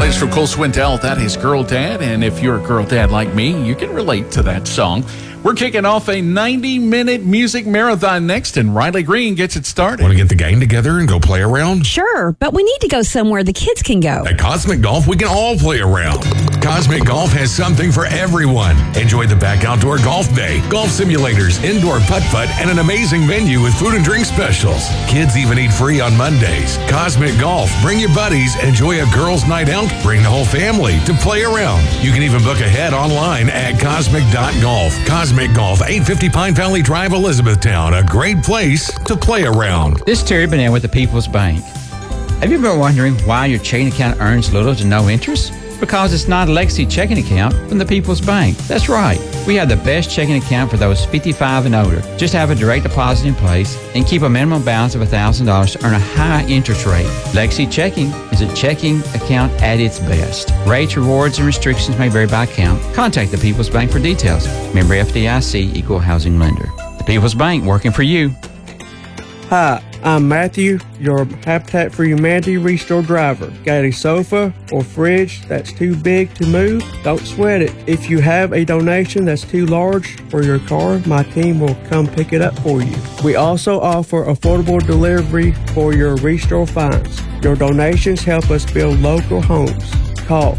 plays for Cole Swindell. That is Girl Dad. And if you're a girl dad like me, you can relate to that song. We're kicking off a 90-minute music marathon next, and Riley Green gets it started. Want to get the gang together and go play around? Sure, but we need to go somewhere the kids can go. At Cosmic Golf, we can all play around. Cosmic Golf has something for everyone. Enjoy the back outdoor golf day, golf simulators, indoor putt-putt, and an amazing menu with food and drink specials. Kids even eat free on Mondays. Cosmic Golf. Bring your buddies. Enjoy a girls' night out. Bring the whole family to play around. You can even book ahead online at cosmic.golf. Cosmic Golf, 850 Pine Valley Drive, Elizabethtown. A great place to play around. This is Terry Burnett with the People's Bank. Have you been wondering why your checking account earns little to no interest? Because it's not a legacy checking account from the People's Bank. That's right. We have the best checking account for those 55 and older. Just have a direct deposit in place and keep a minimum balance of $1,000 to earn a high interest rate. Legacy checking is a checking account at its best. Rates, rewards, and restrictions may vary by account. Contact the People's Bank for details. Member FDIC, Equal Housing Lender. The People's Bank, working for you. Hi, I'm Matthew, your Habitat for Humanity Restore driver. Got a sofa or fridge that's too big to move? Don't sweat it. If you have a donation that's too large for your car, my team will come pick it up for you. We also offer affordable delivery for your Restore finds. Your donations help us build local homes. Call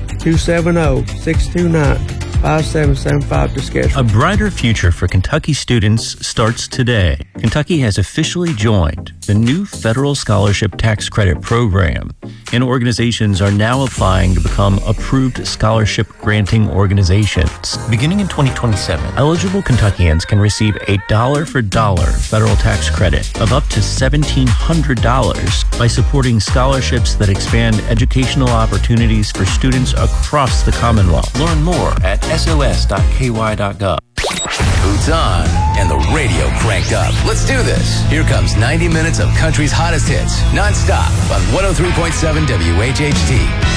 270-629-5775 to schedule. A brighter future for Kentucky students starts today. Kentucky has officially joined the new federal scholarship tax credit program, and organizations are now applying to become approved scholarship granting organizations. Beginning in 2027, eligible Kentuckians can receive a dollar-for-dollar federal tax credit of up to $1,700 by supporting scholarships that expand educational opportunities for students across the Commonwealth. Learn more at sos.ky.gov. Boots on and the radio cranked up. Let's do this. Here comes 90 minutes of country's hottest hits, nonstop on 103.7 WHHT.